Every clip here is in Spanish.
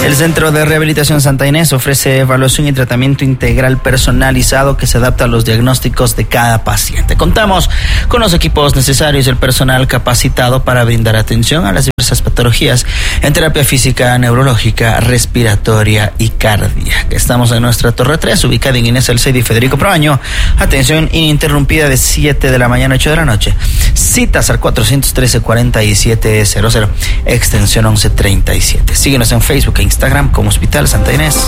El Centro de Rehabilitación Santa Inés ofrece evaluación y tratamiento integral personalizado que se adapta a los diagnósticos de cada paciente. Contamos con los equipos necesarios y el personal capacitado para brindar atención a las diversas patologías en terapia física, neurológica, respiratoria y cardíaca. Estamos en nuestra Torre 3, ubicada en Inés Salcedo y Federico Proaño. Atención ininterrumpida de 7 de la mañana a 8 de la noche. Citas al 413-4700, extensión 1137. Síguenos en Facebook e Instagram como Hospital Santa Inés.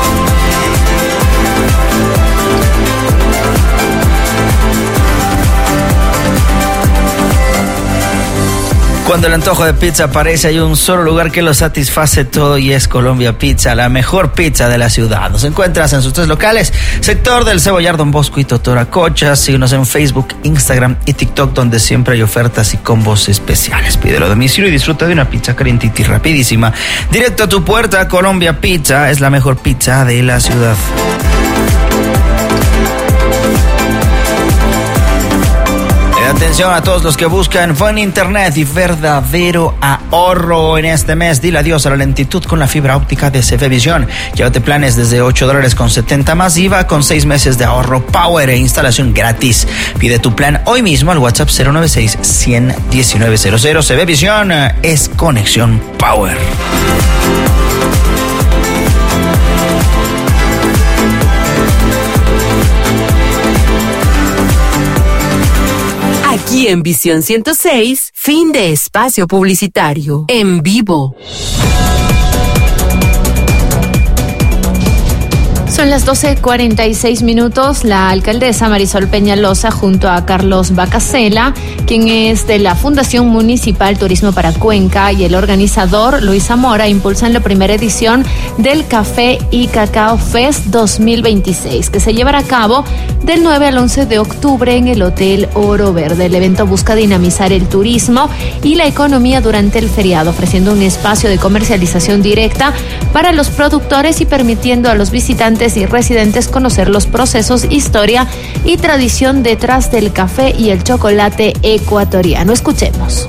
Cuando el antojo de pizza aparece, hay un solo lugar que lo satisface todo y es Colombia Pizza, la mejor pizza de la ciudad. Nos encuentras en sus 3 locales, sector del Cebollar, Don Bosco y Totoracocha. Síguenos en Facebook, Instagram y TikTok, donde siempre hay ofertas y combos especiales. Pídelo a domicilio y disfruta de una pizza calientita y rapidísima. Directo a tu puerta. Colombia Pizza es la mejor pizza de la ciudad. Atención a todos los que buscan buen internet y verdadero ahorro en este mes. Dile adiós a la lentitud con la fibra óptica de CFeVision. Llévate planes desde $8.70 más IVA con 6 meses de ahorro Power e instalación gratis. Pide tu plan hoy mismo al WhatsApp 096-100-1900. CFeVision es conexión Power. Aquí en Visión 106, fin de espacio publicitario. En vivo. Son las 12:46. La alcaldesa Marisol Peñalosa junto a Carlos Bacasela, quien es de la Fundación Municipal Turismo para Cuenca, y el organizador Luis Zamora impulsan la primera edición del Café y Cacao Fest 2026, que se llevará a cabo del 9 al 11 de octubre en el Hotel Oro Verde. El evento busca dinamizar el turismo y la economía durante el feriado, ofreciendo un espacio de comercialización directa para los productores y permitiendo a los visitantes y residentes conocer los procesos, historia y tradición detrás del café y el chocolate ecuatoriano. Escuchemos.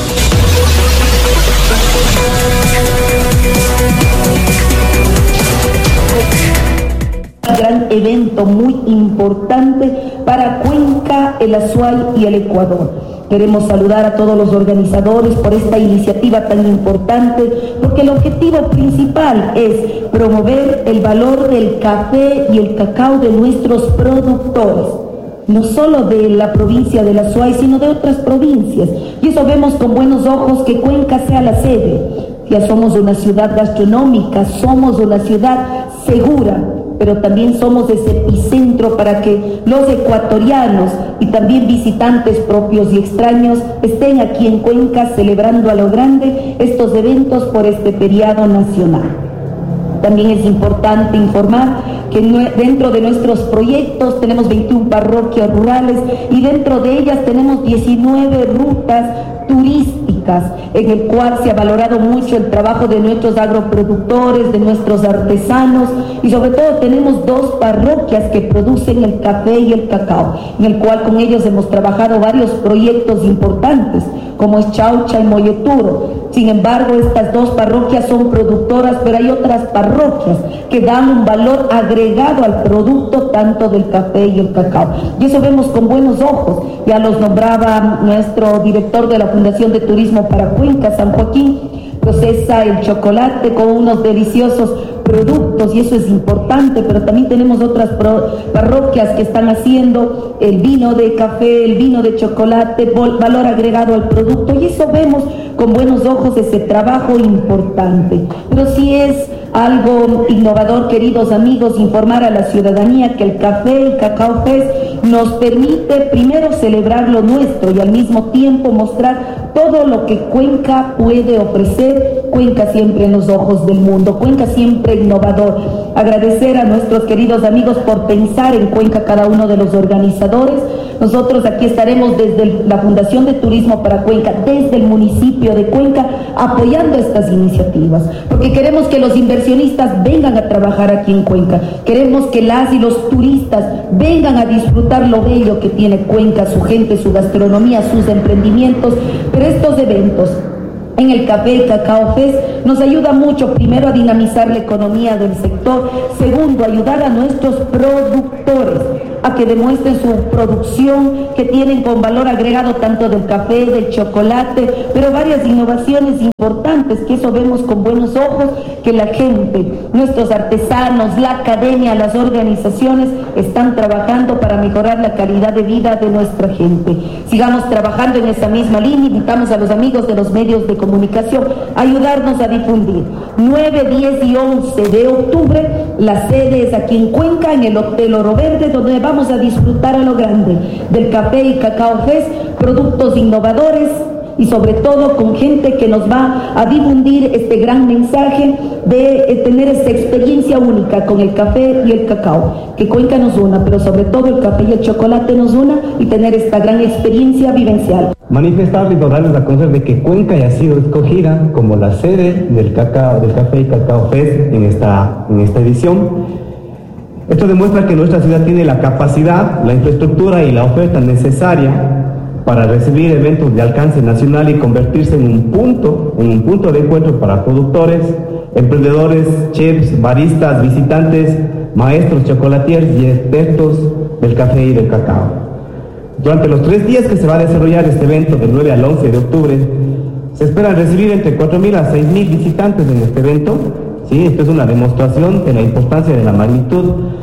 Un gran evento muy importante para Cuenca, el Azuay y el Ecuador. Queremos saludar a todos los organizadores por esta iniciativa tan importante, porque el objetivo principal es promover el valor del café y el cacao de nuestros productores, no solo de la provincia de la Azuay, sino de otras provincias. Y eso vemos con buenos ojos que Cuenca sea la sede. Ya somos una ciudad gastronómica, somos una ciudad segura, pero también somos ese epicentro para que los ecuatorianos y también visitantes propios y extraños estén aquí en Cuenca celebrando a lo grande estos eventos por este feriado nacional. También es importante informar que dentro de nuestros proyectos tenemos 21 parroquias rurales y dentro de ellas tenemos 19 rutas turísticas, en el cual se ha valorado mucho el trabajo de nuestros agroproductores, de nuestros artesanos, y sobre todo tenemos 2 parroquias que producen el café y el cacao, en el cual con ellos hemos trabajado varios proyectos importantes, como es Chaucha y Moyeturo. Sin embargo, estas 2 parroquias son productoras, pero hay otras parroquias que dan un valor agregado al producto tanto del café y el cacao. Y eso vemos con buenos ojos. Ya los nombraba nuestro director de la Fundación de Turismo para Cuenca, San Joaquín. Procesa el chocolate con unos deliciosos productos y eso es importante, pero también tenemos otras parroquias que están haciendo el vino de café, el vino de chocolate, valor agregado al producto, y eso vemos con buenos ojos ese trabajo importante. Pero sí es algo innovador, queridos amigos, informar a la ciudadanía que el Café y Cacao Fest nos permite primero celebrar lo nuestro y al mismo tiempo mostrar todo lo que Cuenca puede ofrecer. Cuenca siempre en los ojos del mundo, Cuenca siempre innovador. Agradecer a nuestros queridos amigos por pensar en Cuenca, cada uno de los organizadores. Nosotros aquí estaremos desde la Fundación de Turismo para Cuenca, desde el municipio de Cuenca, apoyando estas iniciativas, porque queremos que los inversionistas vengan a trabajar aquí en Cuenca, queremos que las y los turistas vengan a disfrutar lo bello que tiene Cuenca, su gente, su gastronomía, sus emprendimientos, pero estos eventos en el Café y Cacao Fest nos ayuda mucho, primero, a dinamizar la economía del sector, segundo, ayudar a nuestros productores a que demuestren su producción que tienen con valor agregado tanto del café, del chocolate, pero varias innovaciones importantes, que eso vemos con buenos ojos, que la gente, nuestros artesanos, la academia, las organizaciones están trabajando para mejorar la calidad de vida de nuestra gente. Sigamos trabajando en esa misma línea, invitamos a los amigos de los medios de comunicación a ayudarnos a difundir. 9, 10 y 11 de octubre, la sede es aquí en Cuenca, en el Hotel Oro Verde, donde vamos a disfrutar a lo grande del Café y Cacao Fest, productos innovadores y sobre todo con gente que nos va a difundir este gran mensaje de tener esta experiencia única con el café y el cacao, que Cuenca nos una, pero sobre todo el café y el chocolate nos una, y tener esta gran experiencia vivencial. Manifestarles y darles a conocer de que Cuenca ya ha sido escogida como la sede del Café y Cacao Fest en esta edición. Esto demuestra que nuestra ciudad tiene la capacidad, la infraestructura y la oferta necesaria para recibir eventos de alcance nacional y convertirse en un punto de encuentro para productores, emprendedores, chefs, baristas, visitantes, maestros, chocolatiers y expertos del café y del cacao. Durante los 3 días que se va a desarrollar este evento, del 9 al 11 de octubre, se espera recibir entre 4.000 a 6.000 visitantes en este evento. Sí, esto es una demostración de la importancia, de la magnitud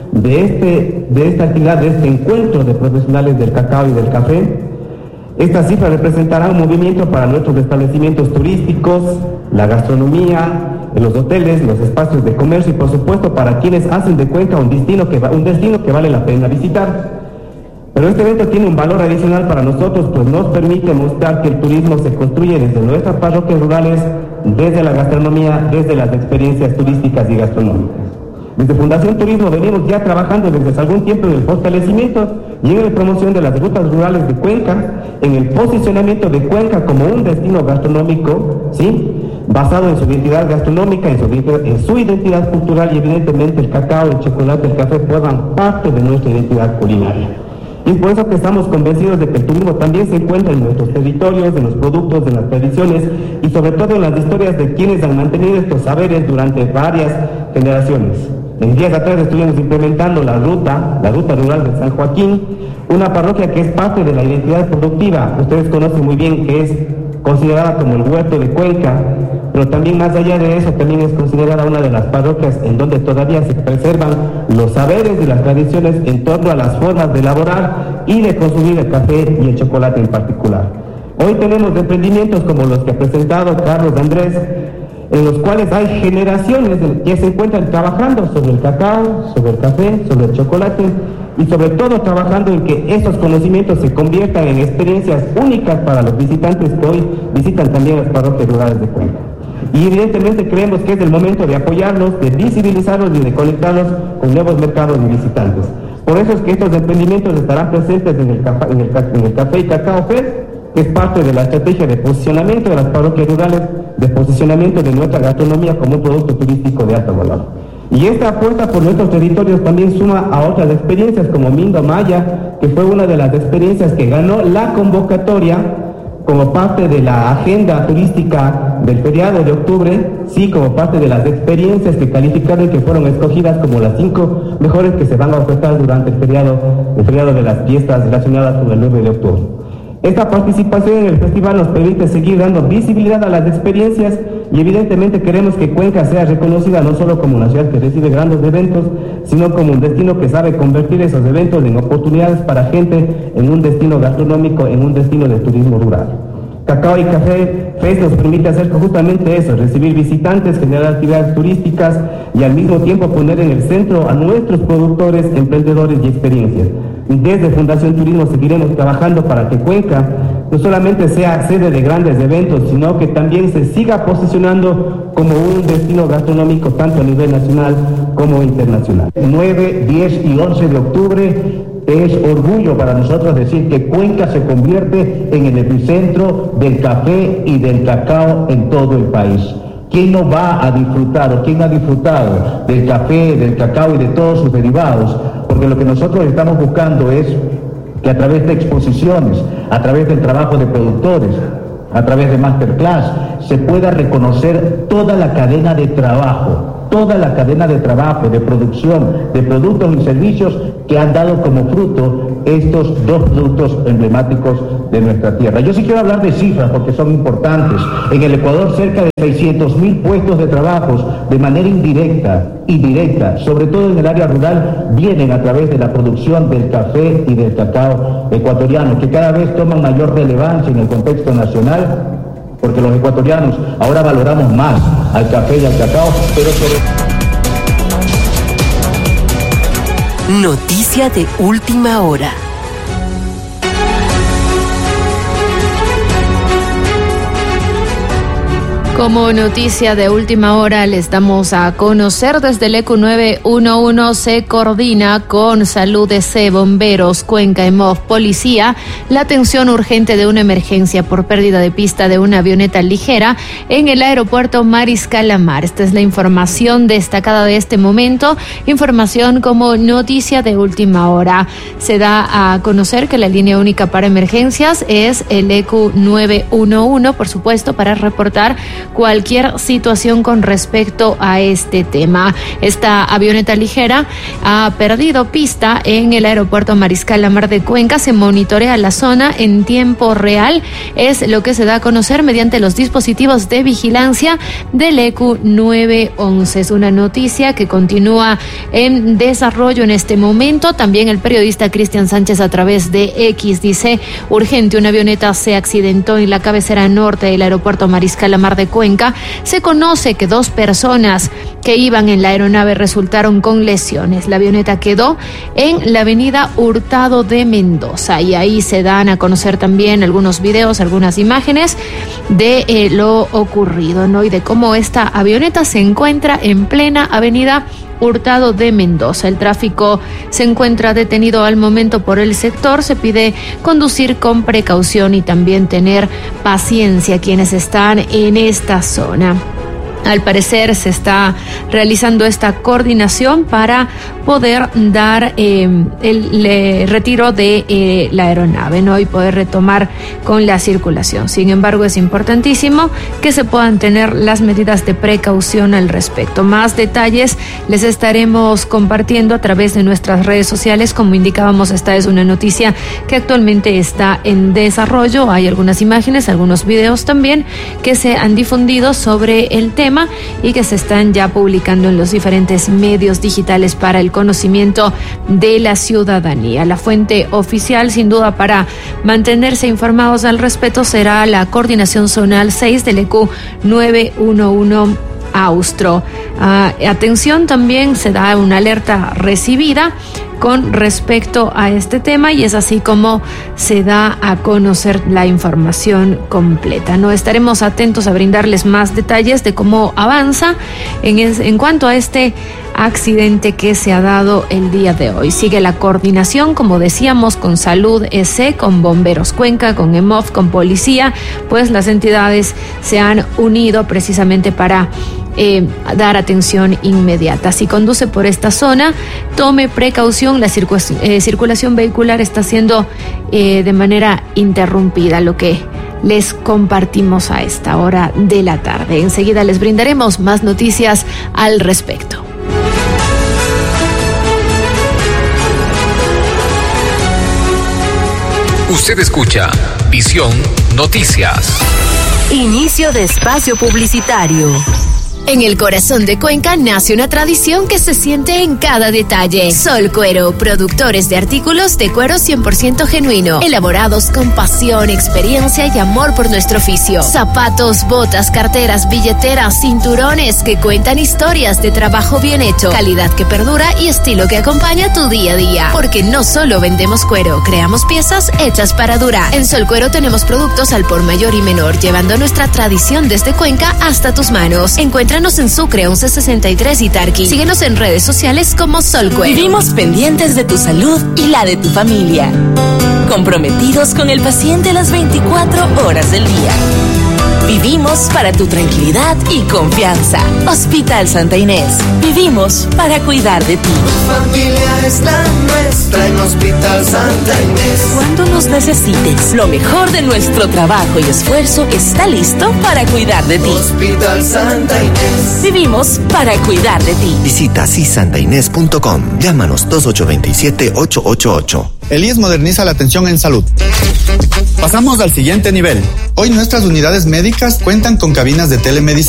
de esta actividad, de este encuentro de profesionales del cacao y del café. Esta cifra representará un movimiento para nuestros establecimientos turísticos, la gastronomía, los hoteles, los espacios de comercio y por supuesto para quienes hacen de Cuenca un destino que vale la pena visitar. Pero este evento tiene un valor adicional para nosotros, pues nos permite mostrar que el turismo se construye desde nuestras parroquias rurales, desde la gastronomía, desde las experiencias turísticas y gastronómicas. Desde Fundación Turismo venimos ya trabajando desde hace algún tiempo en el fortalecimiento y en la promoción de las rutas rurales de Cuenca, en el posicionamiento de Cuenca como un destino gastronómico, ¿sí?, basado en su identidad gastronómica, en su identidad cultural, y evidentemente el cacao, el chocolate, el café forman parte de nuestra identidad culinaria. Y por eso que estamos convencidos de que el turismo también se encuentra en nuestros territorios, en los productos, en las tradiciones y sobre todo en las historias de quienes han mantenido estos saberes durante varias generaciones. En días atrás estuvimos implementando la ruta rural de San Joaquín, una parroquia que es parte de la identidad productiva. Ustedes conocen muy bien que es considerada como el huerto de Cuenca, pero también más allá de eso, también es considerada una de las parroquias en donde todavía se preservan los saberes y las tradiciones en torno a las formas de elaborar y de consumir el café y el chocolate en particular. Hoy tenemos emprendimientos como los que ha presentado Carlos Andrés, en los cuales hay generaciones que se encuentran trabajando sobre el cacao, sobre el café, sobre el chocolate y sobre todo trabajando en que esos conocimientos se conviertan en experiencias únicas para los visitantes que hoy visitan también las parroquias rurales de Cuenca. Y evidentemente creemos que es el momento de apoyarlos, de visibilizarlos y de conectarlos con nuevos mercados y visitantes. Por eso es que estos emprendimientos estarán presentes en el Café y Cacao Fest, que es parte de la estrategia de posicionamiento de las parroquias rurales, de posicionamiento de nuestra gastronomía como un producto turístico de alto valor. Y esta apuesta por nuestros territorios también suma a otras experiencias como Mindo Maya, que fue una de las experiencias que ganó la convocatoria como parte de la agenda turística del feriado de octubre, sí, como parte de las experiencias que calificaron y que fueron escogidas como las 5 mejores que se van a ofertar durante el feriado de las fiestas relacionadas con el 9 de octubre. Esta participación en el festival nos permite seguir dando visibilidad a las experiencias y evidentemente queremos que Cuenca sea reconocida no solo como una ciudad que recibe grandes eventos, sino como un destino que sabe convertir esos eventos en oportunidades para gente, en un destino gastronómico, en un destino de turismo rural. Cacao y Café Fest nos permite hacer justamente eso, recibir visitantes, generar actividades turísticas y al mismo tiempo poner en el centro a nuestros productores, emprendedores y experiencias. Desde Fundación Turismo seguiremos trabajando para que Cuenca no solamente sea sede de grandes eventos, sino que también se siga posicionando como un destino gastronómico tanto a nivel nacional como internacional. 9, 10 y 11 de octubre es orgullo para nosotros decir que Cuenca se convierte en el epicentro del café y del cacao en todo el país. ¿Quién no va a disfrutar o quién ha disfrutado del café, del cacao y de todos sus derivados? Porque lo que nosotros estamos buscando es que a través de exposiciones, a través del trabajo de productores, a través de masterclass, se pueda reconocer toda la cadena de trabajo de producción de productos y servicios que han dado como fruto estos dos productos emblemáticos de nuestra tierra. Yo sí quiero hablar de cifras porque son importantes. En el Ecuador cerca de 600.000 puestos de trabajo de manera indirecta y directa, sobre todo en el área rural, vienen a través de la producción del café y del cacao ecuatoriano, que cada vez toman mayor relevancia en el contexto nacional, porque los ecuatorianos ahora valoramos más al café y al cacao, pero Noticia de última hora. Como noticia de última hora les damos a conocer desde el ECU 911 se coordina con Salud EC, Bomberos, Cuenca, EMOF, Policía, la atención urgente de una emergencia por pérdida de pista de una avioneta ligera en el aeropuerto Mariscal Amar. Esta es la información destacada de este momento, información como noticia de última hora. Se da a conocer que la línea única para emergencias es el ECU 911, por supuesto, para reportar cualquier situación con respecto a este tema. Esta avioneta ligera ha perdido pista en el aeropuerto Mariscal Amar de Cuenca. Se monitorea la zona en tiempo real. Es lo que se da a conocer mediante los dispositivos de vigilancia del ECU 911. Es una noticia que continúa en desarrollo en este momento. También el periodista Cristian Sánchez a través de X dice: urgente, una avioneta se accidentó en la cabecera norte del aeropuerto Mariscal Amar de Cuenca. Se conoce que 2 personas que iban en la aeronave resultaron con lesiones. La avioneta quedó en la avenida Hurtado de Mendoza y ahí se dan a conocer también algunos videos, algunas imágenes de lo ocurrido, ¿no? Y de cómo esta avioneta se encuentra en plena avenida Hurtado de Mendoza. El tráfico se encuentra detenido al momento por el sector. Se pide conducir con precaución y también tener paciencia quienes están en esta zona. Al parecer se está realizando esta coordinación para poder dar el retiro de la aeronave, ¿no? Y poder retomar con la circulación. Sin embargo, es importantísimo que se puedan tener las medidas de precaución al respecto. Más detalles les estaremos compartiendo a través de nuestras redes sociales. Como indicábamos, esta es una noticia que actualmente está en desarrollo. Hay algunas imágenes, algunos videos también que se han difundido sobre el tema y que se están ya publicando en los diferentes medios digitales para el conocimiento de la ciudadanía. La fuente oficial, sin duda, para mantenerse informados al respecto será la Coordinación Zonal 6 del ECU 911 Austro. Atención, también se da una alerta recibida con respecto a este tema y es así como se da a conocer la información completa. No estaremos atentos a brindarles más detalles de cómo avanza en cuanto a este accidente que se ha dado el día de hoy. Sigue la coordinación, como decíamos, con Salud EC, con Bomberos Cuenca, con EMOF, con Policía, pues las entidades se han unido precisamente para dar atención inmediata. Si conduce por esta zona, tome precaución. La circulación vehicular está siendo de manera interrumpida, lo que les compartimos a esta hora de la tarde. Enseguida les brindaremos más noticias al respecto. Usted escucha Visión Noticias. Inicio de espacio publicitario. En el corazón de Cuenca nace una tradición que se siente en cada detalle. Sol Cuero, productores de artículos de cuero 100% genuino, elaborados con pasión, experiencia y amor por nuestro oficio. Zapatos, botas, carteras, billeteras, cinturones que cuentan historias de trabajo bien hecho, calidad que perdura y estilo que acompaña tu día a día. Porque no solo vendemos cuero, creamos piezas hechas para durar. En Sol Cuero tenemos productos al por mayor y menor, llevando nuestra tradición desde Cuenca hasta tus manos. Encuéntranos en Sucre 1163 y Tarqui. Síguenos en redes sociales como Sol Cuero. Vivimos pendientes de tu salud y la de tu familia. Comprometidos con el paciente las 24 horas del día. Vivimos para tu tranquilidad y confianza. Hospital Santa Inés. Vivimos para cuidar de ti. Tu familia es la nuestra en Hospital Santa Inés. Cuando nos necesites, lo mejor de nuestro trabajo y esfuerzo está listo para cuidar de ti. Hospital Santa Inés. Vivimos para cuidar de ti. Visita sisantainés.com. Llámanos 2827-888. El IES moderniza la atención en salud. Pasamos al siguiente nivel. Hoy nuestras unidades médicas cuentan con cabinas de telemedicina